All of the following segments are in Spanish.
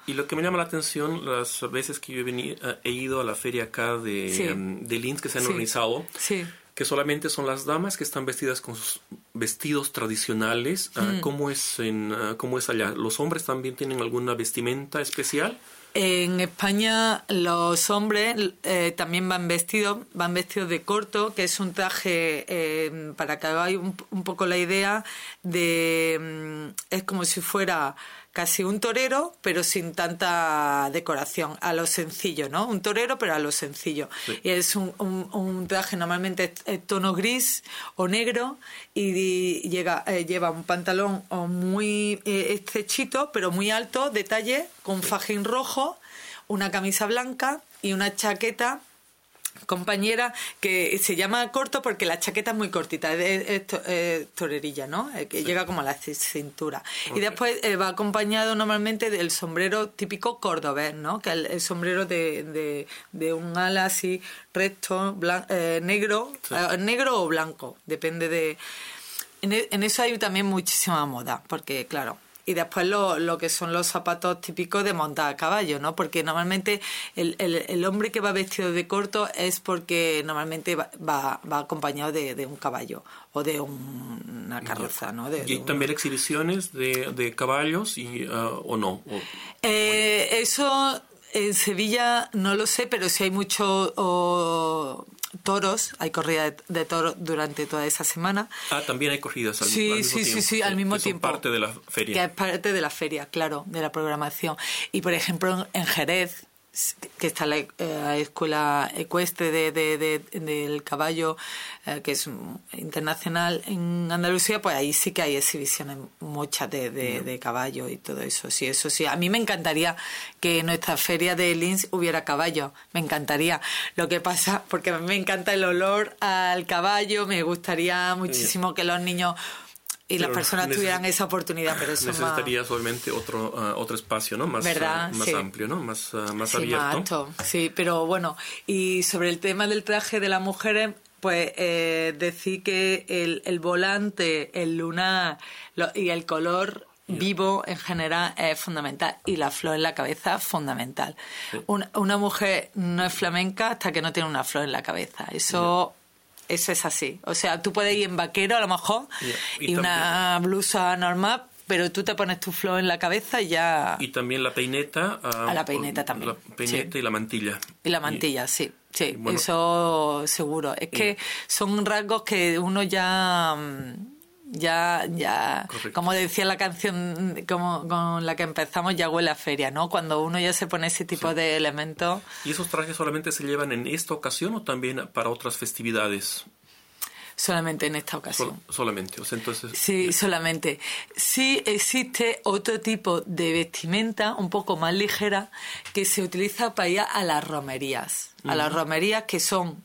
Y lo que me llama la atención, las veces que yo he ido a la feria acá de Linz, que se han organizado, que solamente son las damas que están vestidas con sus vestidos tradicionales. ¿Cómo es allá? ¿Los hombres también tienen alguna vestimenta especial? En España los hombres también van vestidos de corto, que es un traje, para que hagáis un poco la idea, es como si fuera casi un torero, pero sin tanta decoración, a lo sencillo, ¿no? Un torero, pero a lo sencillo. Sí. Y es un traje normalmente tono gris o negro y lleva un pantalón muy estrechito, pero muy alto, de talle, con fajín rojo, una camisa blanca y una chaqueta compañera que se llama corto porque la chaqueta es muy cortita, es torerilla, ¿no? Que llega como a la cintura. Okay. Y después va acompañado normalmente del sombrero típico cordobés, ¿no? Que el sombrero de un ala así recto, negro, negro o blanco, depende de... En eso hay también muchísima moda, porque claro... Y después lo que son los zapatos típicos de montar a caballo, ¿no? Porque normalmente el hombre que va vestido de corto es porque normalmente va acompañado de un caballo o de una carroza, ¿no? ¿Y también exhibiciones de caballos o no? Eso en Sevilla no lo sé, pero sí hay mucho... toros, hay corrida de toros durante toda esa semana. También hay corridas al mismo tiempo. Sí, al mismo tiempo. Que es parte de la feria. Que es parte de la feria, claro, de la programación. Y por ejemplo, en Jerez, que está la escuela ecuestre del caballo, que es internacional en Andalucía, pues ahí sí que hay exhibiciones muchas de caballo y todo eso. Sí, eso sí. A mí me encantaría que en nuestra feria de Linz hubiera caballo. Me encantaría. Lo que pasa, porque a mí me encanta el olor al caballo, me gustaría muchísimo que los niños y las personas tuvieran esa oportunidad, pero eso necesitaría solamente otro espacio, ¿no? Más amplio, ¿no? Más abierto. Más alto, sí, pero bueno. Y sobre el tema del traje de las mujeres, pues decir que el volante, el lunar y el color vivo en general es fundamental, y la flor en la cabeza es fundamental. Sí. Una mujer no es flamenca hasta que no tiene una flor en la cabeza. Eso es así. O sea, tú puedes ir en vaquero a lo mejor y una blusa normal, pero tú te pones tu flor en la cabeza y ya... Y también la peineta. La peineta también. La peineta y la mantilla. Y la mantilla, sí, bueno, eso seguro. Es que son rasgos que uno ya como decía la canción con la que empezamos, ya huele a feria, ¿no? Cuando uno ya se pone ese tipo de elementos. ¿Y esos trajes solamente se llevan en esta ocasión o también para otras festividades? Solamente en esta ocasión. Solamente, o sea, entonces... Sí, solamente. Sí existe otro tipo de vestimenta un poco más ligera que se utiliza para ir a las romerías. A las romerías, que son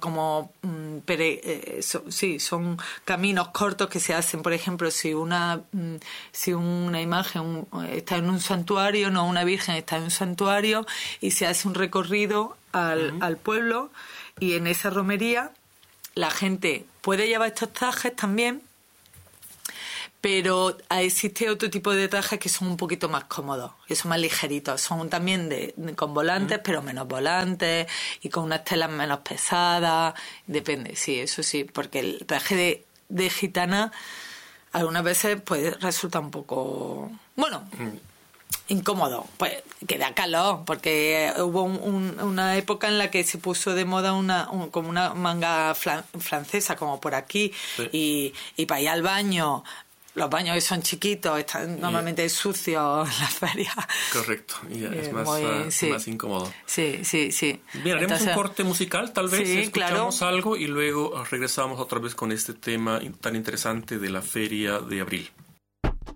son caminos cortos que se hacen. Por ejemplo, si una imagen está en un santuario, no, una virgen está en un santuario, y se hace un recorrido al pueblo, y en esa romería la gente puede llevar estos trajes también, pero existe otro tipo de trajes que son un poquito más cómodos, que son más ligeritos, son también con volantes, pero menos volantes, y con unas telas menos pesadas, depende, sí, eso sí, porque el traje de gitana algunas veces pues resulta un poco, incómodo, pues que da calor, porque hubo una época en la que se puso de moda como una manga francesa, como por aquí, y para ir al baño. Los baños que son chiquitos están normalmente sucios en las ferias. Correcto, y es más incómodo. Sí. Bien, haremos un corte musical, tal vez escuchamos algo y luego regresamos otra vez con este tema tan interesante de la feria de abril.